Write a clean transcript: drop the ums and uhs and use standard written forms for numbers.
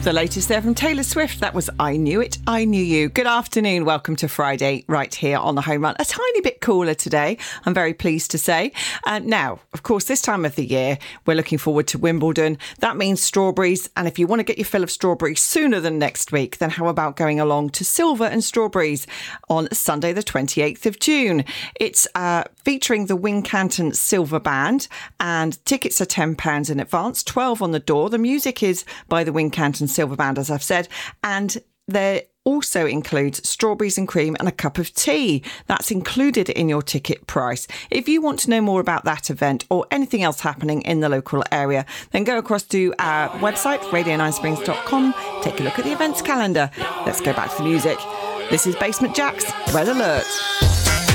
The latest there from Taylor Swift, that was I Knew It, I Knew You. Good afternoon, welcome to Friday right here on the Home Run. A tiny bit cooler today, I'm very pleased to say. Now, of course, this time of the year, we're looking forward to Wimbledon. That means strawberries, and if you want to get your fill of strawberries sooner than next week, then how about going along to Silver and Strawberries on Sunday the 28th of June. It's featuring the Wincanton Silver Band, and tickets are £10 in advance, 12 on the door. The music is by the Wincanton Silver Band, as I've said, and there also includes strawberries and cream and a cup of tea. That's included in your ticket price. If you want to know more about that event or anything else happening in the local area, then go across to our website, radio9springs.com, take a look at the events calendar. Let's go back to the music. This is Basement Jaxx, Red Alert.